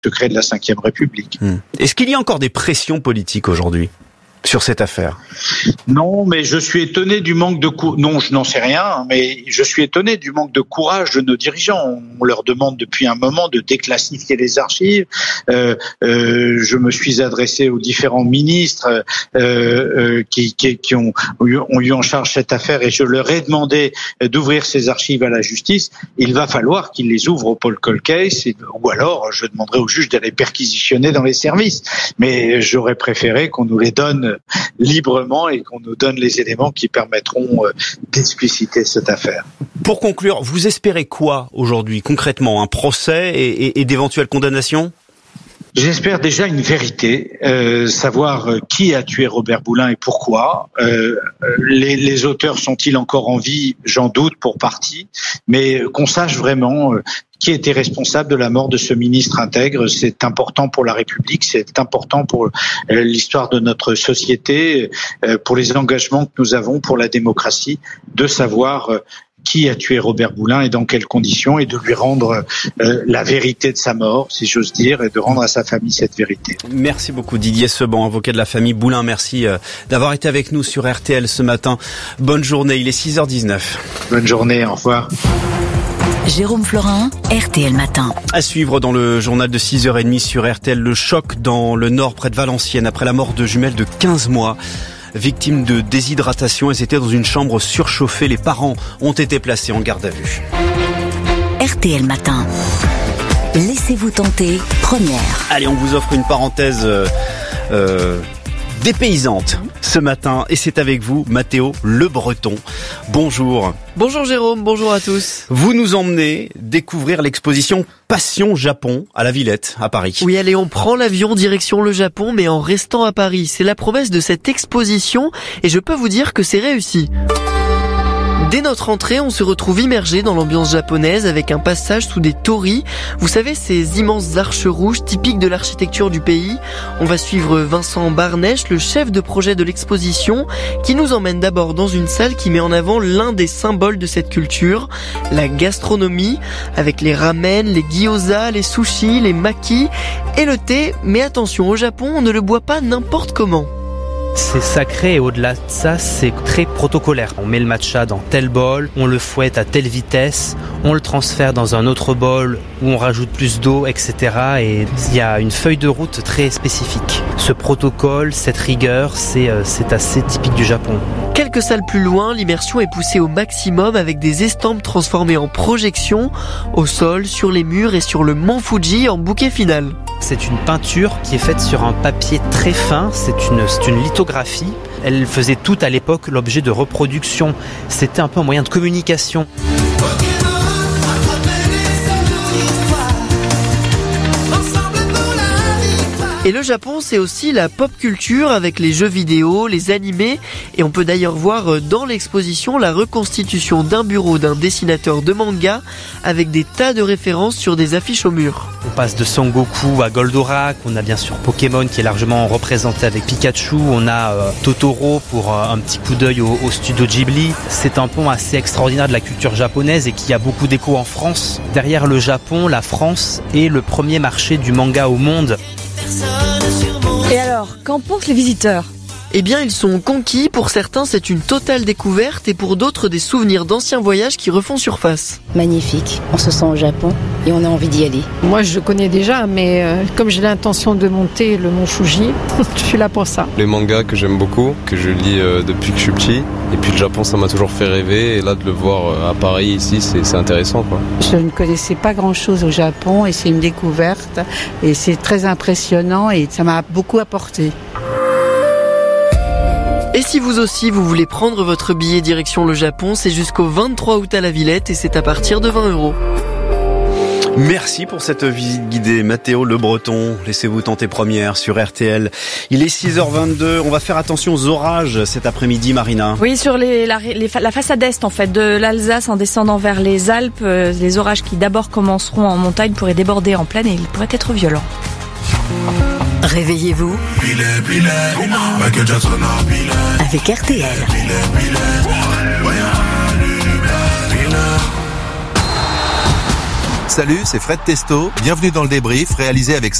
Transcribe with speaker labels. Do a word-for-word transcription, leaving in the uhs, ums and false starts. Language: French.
Speaker 1: secret de la cinquième République.
Speaker 2: Mmh. Est-ce qu'il y a encore des pressions politiques aujourd'hui sur cette affaire?
Speaker 1: Non, mais je suis étonné du manque de cou... Non, je n'en sais rien, mais je suis étonné du manque de courage de nos dirigeants. On leur demande depuis un moment de déclassifier les archives. Euh, euh, je me suis adressé aux différents ministres euh, euh, qui, qui, qui ont, ont eu en charge cette affaire et je leur ai demandé d'ouvrir ces archives à la justice. Il va falloir qu'ils les ouvrent au Paul Colcase, ou alors je demanderai au juge de les perquisitionner dans les services. Mais j'aurais préféré qu'on nous les donne librement et qu'on nous donne les éléments qui permettront d'expliciter cette affaire.
Speaker 2: Pour conclure, vous espérez quoi aujourd'hui concrètement? Un procès et, et, et d'éventuelles condamnations?
Speaker 1: J'espère déjà une vérité, euh, savoir qui a tué Robert Boulin et pourquoi. Euh, les, les auteurs sont-ils encore en vie? J'en doute pour partie, mais qu'on sache vraiment euh, qui était responsable de la mort de ce ministre intègre. C'est important pour la République, c'est important pour euh, l'histoire de notre société, euh, pour les engagements que nous avons pour la démocratie, de savoir euh, qui a tué Robert Boulin et dans quelles conditions, et de lui rendre euh, la vérité de sa mort, si j'ose dire, et de rendre à sa famille cette vérité.
Speaker 2: Merci beaucoup Didier Seban, avocat de la famille Boulin. Merci euh, d'avoir été avec nous sur R T L ce matin. Bonne journée, il est six heures dix-neuf.
Speaker 1: Bonne journée, au revoir.
Speaker 3: Jérôme Florin, R T L Matin.
Speaker 2: À suivre dans le journal de six heures trente sur R T L, le choc dans le nord près de Valenciennes après la mort de jumelles de quinze mois. Victimes de déshydratation, elles étaient dans une chambre surchauffée. Les parents ont été placés en garde à vue.
Speaker 3: R T L Matin. Laissez-vous tenter, première.
Speaker 2: Allez, on vous offre une parenthèse euh, euh, dépaysante ce matin. Et c'est avec vous, Mathéo Le Breton. Bonjour.
Speaker 4: Bonjour Jérôme, bonjour à tous.
Speaker 2: Vous nous emmenez découvrir l'exposition Passion Japon à la Villette, à Paris.
Speaker 4: Oui, allez, on prend l'avion direction le Japon, mais en restant à Paris. C'est la promesse de cette exposition et je peux vous dire que c'est réussi. Dès notre entrée, on se retrouve immergé dans l'ambiance japonaise avec un passage sous des torii. Vous savez, ces immenses arches rouges typiques de l'architecture du pays. On va suivre Vincent Barnèche, le chef de projet de l'exposition, qui nous emmène d'abord dans une salle qui met en avant l'un des symboles de cette culture, la gastronomie, avec les ramen, les gyoza, les sushis, les makis et le thé. Mais attention, au Japon, on ne le boit pas n'importe comment.
Speaker 5: C'est sacré et au-delà de ça, c'est très protocolaire. On met le matcha dans tel bol, on le fouette à telle vitesse, on le transfère dans un autre bol où on rajoute plus d'eau, et cetera. Et il y a une feuille de route très spécifique. Ce protocole, cette rigueur, c'est, euh, c'est assez typique du Japon.
Speaker 4: Quelques salles plus loin, l'immersion est poussée au maximum avec des estampes transformées en projections, au sol, sur les murs et sur le mont Fuji en bouquet final.
Speaker 5: C'est une peinture qui est faite sur un papier très fin, c'est une, c'est une lithographie. Elle faisait tout à l'époque l'objet de reproduction. C'était un peu un moyen de communication.
Speaker 4: Et le Japon, c'est aussi la pop culture avec les jeux vidéo, les animés. Et on peut d'ailleurs voir dans l'exposition la reconstitution d'un bureau d'un dessinateur de manga avec des tas de références sur des affiches au mur.
Speaker 5: On passe de Son Goku à Goldorak, on a bien sûr Pokémon qui est largement représenté avec Pikachu, on a euh, Totoro pour euh, un petit coup d'œil au, au studio Ghibli. C'est un pont assez extraordinaire de la culture japonaise et qui a beaucoup d'écho en France. Derrière le Japon, la France est le premier marché du manga au monde.
Speaker 6: Et alors, qu'en pensent les visiteurs ?
Speaker 4: Eh bien, ils sont conquis. Pour certains, c'est une totale découverte et pour d'autres, des souvenirs d'anciens voyages qui refont surface.
Speaker 7: Magnifique. On se sent au Japon et on a envie d'y aller.
Speaker 8: Moi, je connais déjà, mais euh, comme j'ai l'intention de monter le mont Fuji, je suis là pour ça.
Speaker 9: Les mangas que j'aime beaucoup, que je lis euh, depuis que je suis petit. Et puis le Japon, ça m'a toujours fait rêver. Et là, de le voir euh, à Paris, ici, c'est, c'est intéressant, quoi.
Speaker 10: Je ne connaissais pas grand-chose au Japon et c'est une découverte. Et c'est très impressionnant et ça m'a beaucoup apporté.
Speaker 4: Et si vous aussi, vous voulez prendre votre billet direction le Japon, c'est jusqu'au vingt-trois août à la Villette et c'est à partir de vingt euros.
Speaker 2: Merci pour cette visite guidée, Mathéo Le Breton. Laissez-vous tenter première sur R T L. Il est six heures vingt-deux. On va faire attention aux orages cet après-midi, Marina.
Speaker 6: Oui, sur les, la, les, la façade est en fait de l'Alsace en descendant vers les Alpes, euh, les orages qui d'abord commenceront en montagne pourraient déborder en plaine et ils pourraient être violents.
Speaker 3: Réveillez-vous avec R T L.
Speaker 11: Salut, c'est Fred Testo. Bienvenue dans le débrief réalisé avec